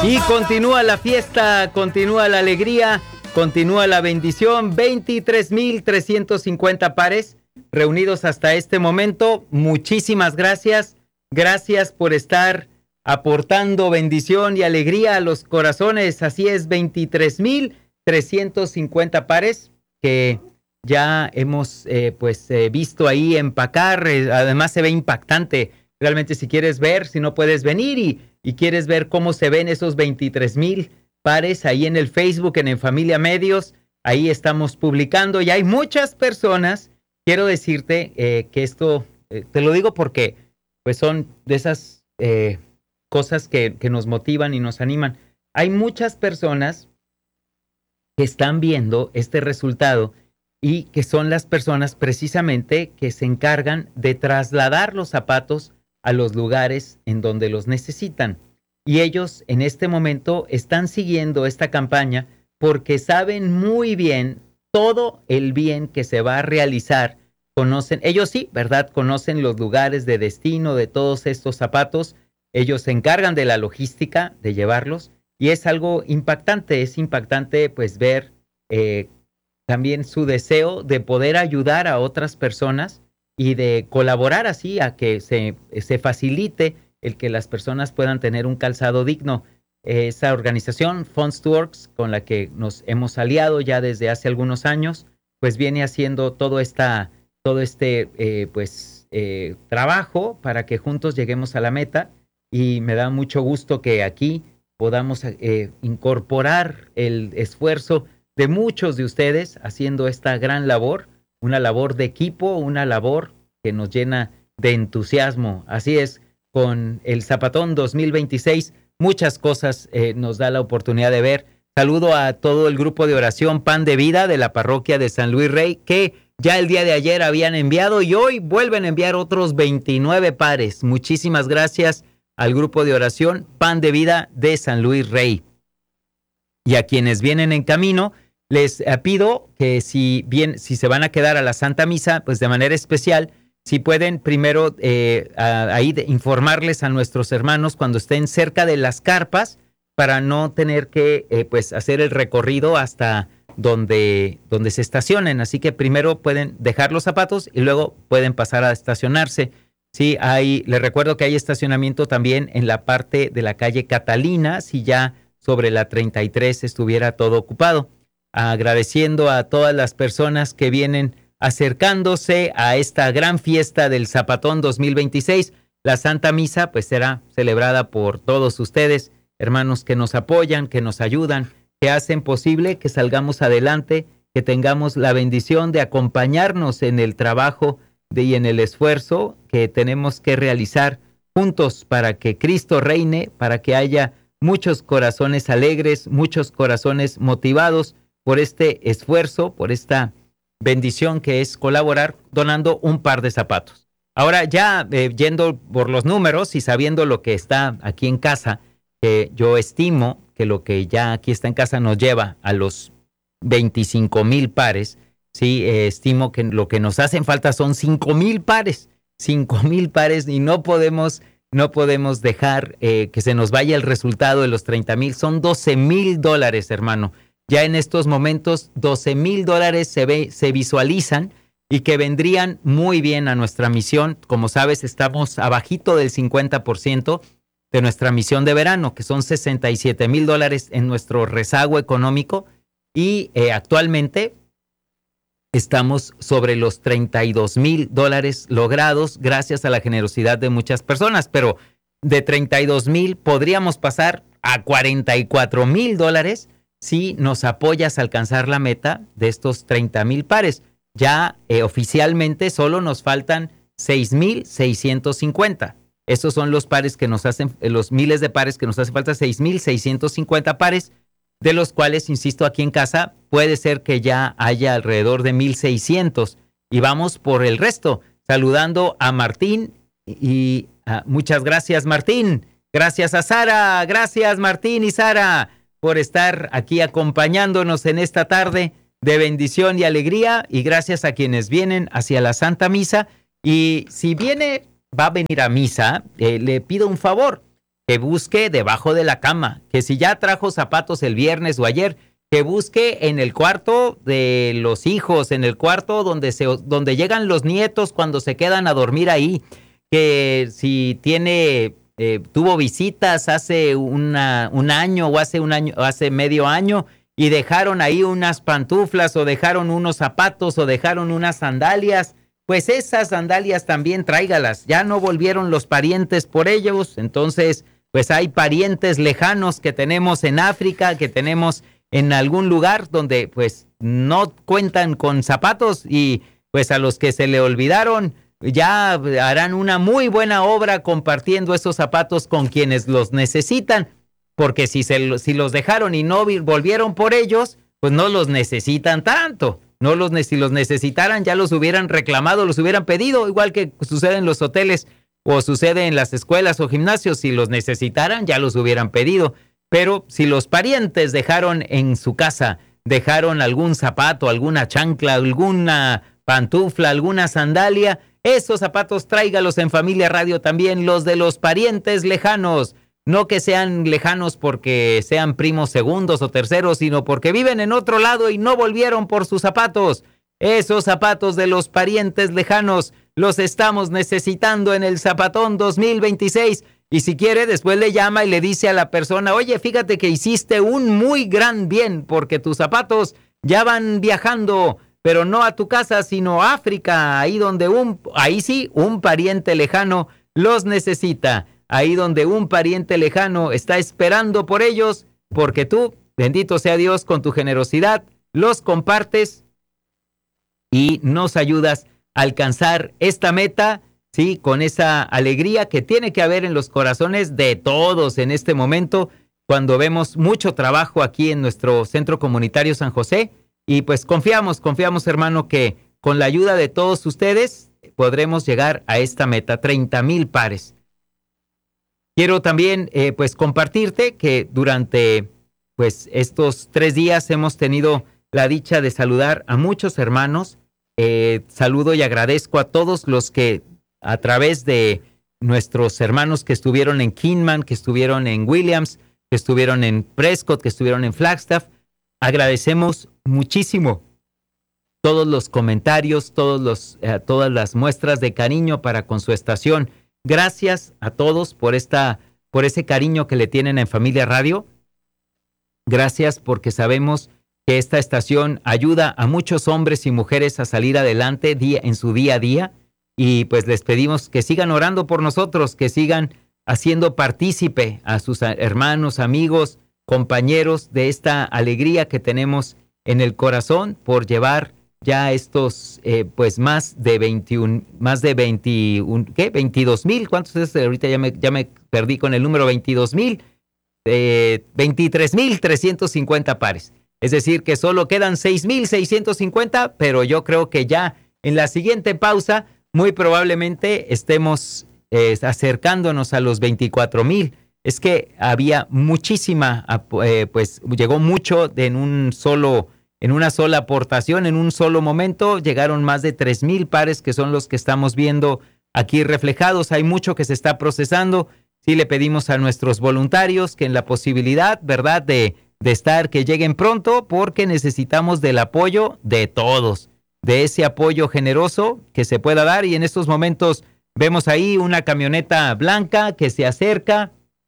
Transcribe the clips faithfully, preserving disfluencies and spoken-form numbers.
Y continúa la fiesta, continúa la alegría, continúa la bendición. veintitrés mil trescientos cincuenta pares reunidos hasta este momento. Muchísimas gracias. Gracias por estar aportando bendición y alegría a los corazones. Así es, veintitrés mil trescientos cincuenta pares que ya hemos eh, pues eh, visto ahí empacar. Eh, además se ve impactante. Realmente, si quieres ver, si no puedes venir y, y quieres ver cómo se ven esos veintitrés mil pares ahí en el Facebook, en En Familia Medios, ahí estamos publicando y hay muchas personas. Quiero decirte eh, que esto, eh, te lo digo porque pues son de esas eh, cosas que, que nos motivan y nos animan. Hay muchas personas que están viendo este resultado y que son las personas precisamente que se encargan de trasladar los zapatos a los lugares en donde los necesitan. Y ellos en este momento están siguiendo esta campaña porque saben muy bien todo el bien que se va a realizar. Conocen, ellos sí, ¿verdad? Conocen los lugares de destino de todos estos zapatos. Ellos se encargan de la logística, de llevarlos. Y es algo impactante, es impactante pues ver eh, también su deseo de poder ayudar a otras personas y de colaborar así a que se, se facilite el que las personas puedan tener un calzado digno. Esa organización, Funds to Works, con la que nos hemos aliado ya desde hace algunos años, pues viene haciendo todo, esta, todo este eh, pues, eh, trabajo para que juntos lleguemos a la meta, y me da mucho gusto que aquí podamos eh, incorporar el esfuerzo de muchos de ustedes haciendo esta gran labor, una labor de equipo, una labor que nos llena de entusiasmo. Así es, con el Zapatón dos mil veintiséis, muchas cosas eh, nos da la oportunidad de ver. Saludo a todo el grupo de oración Pan de Vida de la parroquia de San Luis Rey, que ya el día de ayer habían enviado y hoy vuelven a enviar otros veintinueve pares. Muchísimas gracias al grupo de oración Pan de Vida de San Luis Rey. Y a quienes vienen en camino, les eh, pido que si bien, si se van a quedar a la Santa Misa, pues de manera especial, si pueden primero eh, a, ahí de informarles a nuestros hermanos cuando estén cerca de las carpas, para no tener que eh, pues hacer el recorrido hasta donde, donde se estacionen. Así que primero pueden dejar los zapatos y luego pueden pasar a estacionarse. Sí, hay, les recuerdo que hay estacionamiento también en la parte de la calle Catalina, si ya sobre la treinta y tres estuviera todo ocupado. Agradeciendo a todas las personas que vienen acercándose a esta gran fiesta del Zapatón dos mil veintiséis. La Santa Misa pues será celebrada por todos ustedes, hermanos que nos apoyan, que nos ayudan, que hacen posible que salgamos adelante, que tengamos la bendición de acompañarnos en el trabajo de, y en el esfuerzo que tenemos que realizar juntos para que Cristo reine, para que haya muchos corazones alegres, muchos corazones motivados por este esfuerzo, por esta bendición que es colaborar donando un par de zapatos. Ahora ya eh, yendo por los números y sabiendo lo que está aquí en casa, que yo estimo que lo que ya aquí está en casa nos lleva a los veinticinco mil pares, sí, eh, estimo que lo que nos hacen falta son cinco mil pares, cinco mil pares, y no podemos, no podemos dejar eh, que se nos vaya el resultado de los treinta mil, son doce mil dólares, hermano. Ya en estos momentos doce mil dólares se, ve, se visualizan y que vendrían muy bien a nuestra misión. Como sabes, estamos abajito del cincuenta por ciento de nuestra misión de verano, que son sesenta y siete mil dólares en nuestro rezago económico, y eh, actualmente estamos sobre los treinta y dos mil dólares logrados gracias a la generosidad de muchas personas, pero de treinta y dos mil podríamos pasar a cuarenta y cuatro mil dólares si nos apoyas a alcanzar la meta de estos treinta mil pares. Ya eh, oficialmente solo nos faltan seis mil seiscientos cincuenta. Estos son los pares que nos hacen, los miles de pares que nos hacen falta, seis mil seiscientos cincuenta pares, de los cuales, insisto, aquí en casa puede ser que ya haya alrededor de mil seiscientos. Y vamos por el resto, saludando a Martín y uh, muchas gracias, Martín. Gracias a Sara, gracias Martín y Sara por estar aquí acompañándonos en esta tarde de bendición y alegría, y gracias a quienes vienen hacia la Santa Misa. Y si viene, va a venir a misa, eh, le pido un favor. que busque debajo de la cama, que si ya trajo zapatos el viernes o ayer, que busque en el cuarto de los hijos, en el cuarto donde, se, donde llegan los nietos cuando se quedan a dormir ahí, que si tiene, eh, tuvo visitas hace una, un año o hace un año, hace medio año y dejaron ahí unas pantuflas o dejaron unos zapatos o dejaron unas sandalias, pues esas sandalias también tráigalas. Ya no volvieron los parientes por ellos, entonces pues hay parientes lejanos que tenemos en África, que tenemos en algún lugar donde pues no cuentan con zapatos y pues a los que se le olvidaron ya harán una muy buena obra compartiendo esos zapatos con quienes los necesitan, porque si, se, si los dejaron y no volvieron por ellos, pues no los necesitan tanto. No los, si los necesitaran ya los hubieran reclamado, los hubieran pedido, igual que sucede en los hoteles o sucede en las escuelas o gimnasios. Si los necesitaran ya los hubieran pedido. Pero si los parientes dejaron en su casa, dejaron algún zapato, alguna chancla, alguna pantufla, alguna sandalia, esos zapatos tráigalos en Familia Radio también, los de los parientes lejanos. No que sean lejanos porque sean primos segundos o terceros, sino porque viven en otro lado y no volvieron por sus zapatos. Esos zapatos de los parientes lejanos los estamos necesitando en el Zapatón dos mil veintiséis. Y si quiere, después le llama y le dice a la persona, oye, fíjate que hiciste un muy gran bien porque tus zapatos ya van viajando, pero no a tu casa, sino a África, ahí donde un, ahí sí, un pariente lejano los necesita. Ahí donde un pariente lejano está esperando por ellos, porque tú, bendito sea Dios, con tu generosidad, los compartes y nos ayudas a alcanzar esta meta, sí, con esa alegría que tiene que haber en los corazones de todos en este momento, cuando vemos mucho trabajo aquí en nuestro Centro Comunitario San José. Y pues confiamos, confiamos, hermano, que con la ayuda de todos ustedes podremos llegar a esta meta, treinta mil pares. Quiero también eh, pues compartirte que durante pues estos tres días hemos tenido la dicha de saludar a muchos hermanos. Eh, saludo y agradezco a todos los que a través de nuestros hermanos que estuvieron en Kingman, que estuvieron en Williams, que estuvieron en Prescott, que estuvieron en Flagstaff, agradecemos muchísimo todos los comentarios, todos los, eh, todas las muestras de cariño para con su estación. Gracias a todos por esta, por ese cariño que le tienen en Familia Radio. Gracias porque sabemos que esta estación ayuda a muchos hombres y mujeres a salir adelante día, en su día a día. Y pues les pedimos que sigan orando por nosotros, que sigan haciendo partícipe a sus hermanos, amigos, compañeros de esta alegría que tenemos en el corazón por llevar ya estos, eh, pues más de veintiún, más de veintiún, ¿qué? veintidós mil, ¿cuántos es? Ahorita ya me, ya me perdí con el número, veintidós mil, eh, veintitrés mil trescientos cincuenta pares. Es decir, que solo quedan seis mil seiscientos cincuenta, pero yo creo que ya en la siguiente pausa, muy probablemente estemos eh, acercándonos a los veinticuatro mil. Es que había muchísima, eh, pues llegó mucho en un solo En una sola aportación, en un solo momento, llegaron más de tres mil pares que son los que estamos viendo aquí reflejados. Hay mucho que se está procesando. Sí le pedimos a nuestros voluntarios que en la posibilidad, ¿verdad?, de, de estar, que lleguen pronto, porque necesitamos del apoyo de todos, de ese apoyo generoso que se pueda dar. Y en estos momentos vemos ahí una camioneta blanca que se acerca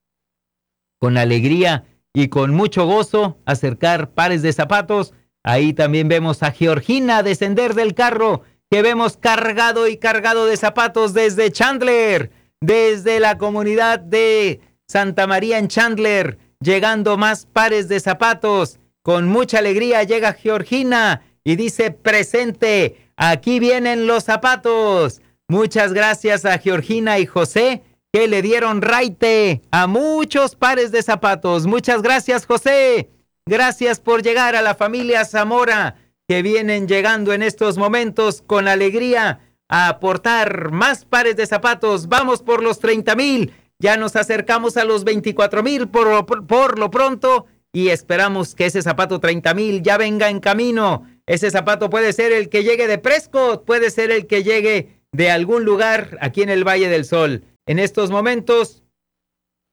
con alegría y con mucho gozo a acercar pares de zapatos. Ahí también vemos a Georgina descender del carro, que vemos cargado y cargado de zapatos desde Chandler, desde la comunidad de Santa María en Chandler, llegando más pares de zapatos. Con mucha alegría llega Georgina y dice, presente, aquí vienen los zapatos. Muchas gracias a Georgina y José, que le dieron raite a muchos pares de zapatos. Muchas gracias, José. Gracias por llegar a la familia Zamora, que vienen llegando en estos momentos con alegría a aportar más pares de zapatos. Vamos por los treinta mil, ya nos acercamos a los veinticuatro mil por, por, por lo pronto y esperamos que ese zapato treinta mil ya venga en camino. Ese zapato puede ser el que llegue de Prescott, puede ser el que llegue de algún lugar aquí en el Valle del Sol. En estos momentos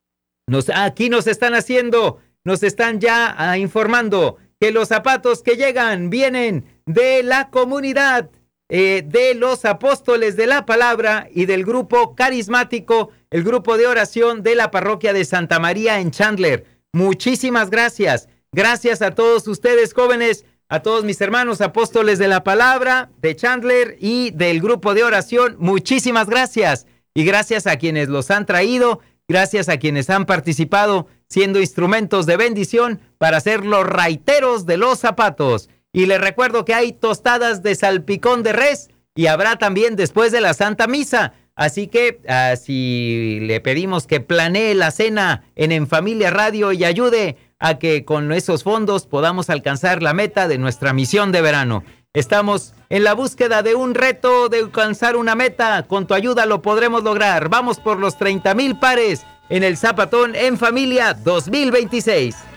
Nos, aquí nos están haciendo, nos están ya ah, informando que los zapatos que llegan vienen de la comunidad eh, de los apóstoles de la palabra y del grupo carismático, el grupo de oración de la parroquia de Santa María en Chandler. Muchísimas gracias. Gracias a todos ustedes, jóvenes, a todos mis hermanos apóstoles de la palabra de Chandler y del grupo de oración. Muchísimas gracias. Y gracias a quienes los han traído, gracias a quienes han participado siendo instrumentos de bendición para ser los raiteros de los zapatos. Y les recuerdo que hay tostadas de salpicón de res y habrá también después de la Santa Misa. Así que uh, si le pedimos que planee la cena en En Familia Radio y ayude a que con esos fondos podamos alcanzar la meta de nuestra misión de verano. Estamos en la búsqueda de un reto de alcanzar una meta. Con tu ayuda lo podremos lograr. Vamos por los treinta mil pares en el Zapatón en Familia dos mil veintiséis.